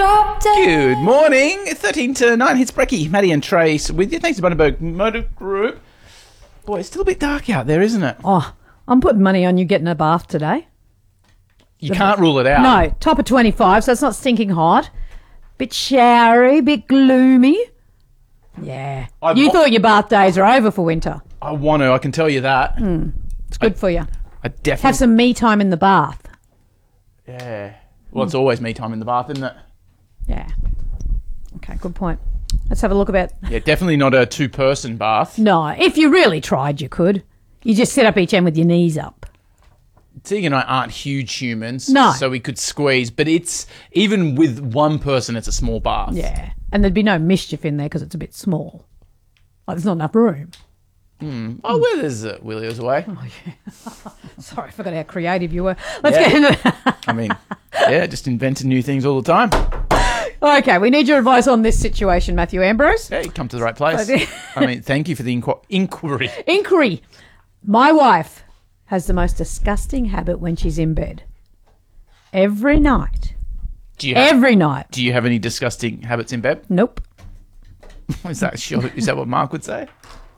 dropped it. Good morning. 13 to 9. It's Brecky, Maddie and Trace with you. Thanks to Bundaberg Motor Group. Boy, it's still a bit dark out there, isn't it? Oh, I'm putting money on you getting a bath today. You can't rule it out. No, top of 25, so it's not stinking hot. Bit showery, bit gloomy. Yeah. You thought your bath days are over for winter. I want to. I can tell you that. It's good for you. I definitely... Have some me time in the bath. Yeah. Well, it's always me time in the bath, isn't it? Yeah. Okay, good point. Let's have a look about... Yeah, definitely not a two-person bath. No, if you really tried, you could. You just sit up each end with your knees up. Tegan and I aren't huge humans. No. So we could squeeze, but it's... Even with one person, it's a small bath. Yeah. And there'd be no mischief in there because it's a bit small. Like, there's not enough room. Oh, well, there's Willio's away. Oh, yeah. Sorry, I forgot how creative you were. Let's get into it. I mean, yeah, just inventing new things all the time. Okay, we need your advice on this situation, Matthew Ambrose. Yeah, you come to the right place. I mean, thank you for the inquiry. Inquiry. My wife has the most disgusting habit when she's in bed. Every night. Every night. Do you have any disgusting habits in bed? Nope. Is that what Mark would say?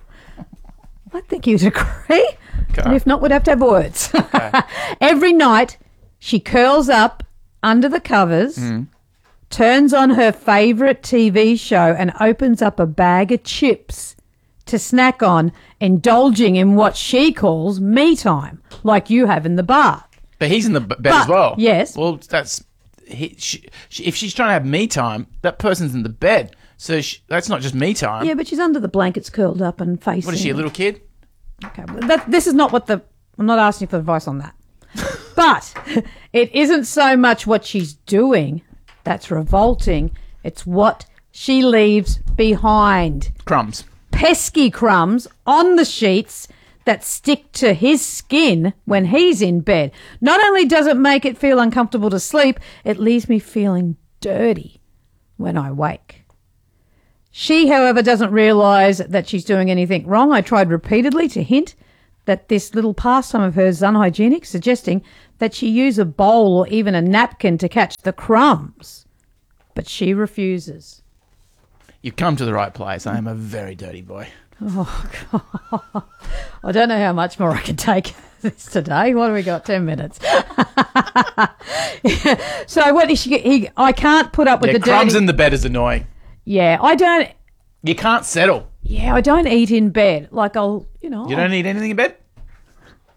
I think you'd agree. Okay. And if not, we'd have to have words. Okay. Every night, she curls up under the covers, turns on her favourite TV show and opens up a bag of chips to snack on, indulging in what she calls me time, like you have in the bath. But he's in the bed as well. Yes. Well, that's... if she's trying to have me time, that person's in the bed. So that's not just me time. Yeah, but she's under the blankets curled up and facing... What is she, a little kid? Okay, well, this is not what the... I'm not asking for advice on that. But it isn't so much what she's doing that's revolting. It's what she leaves behind. Crumbs. Pesky crumbs on the sheets that stick to his skin when he's in bed. Not only does it make it feel uncomfortable to sleep, it leaves me feeling dirty when I wake. She, however, doesn't realise that she's doing anything wrong. I tried repeatedly to hint that this little pastime of hers is unhygienic, suggesting that she use a bowl or even a napkin to catch the crumbs. But she refuses. You've come to the right place. I am a very dirty boy. Oh, God. I don't know how much more I can take this today. What have we got? 10 minutes. So what is she... I can't put up with the crumbs dirty... in the bed is annoying. Yeah, I don't... You can't settle. Yeah, I don't eat in bed. Like, I'll, You don't eat anything in bed?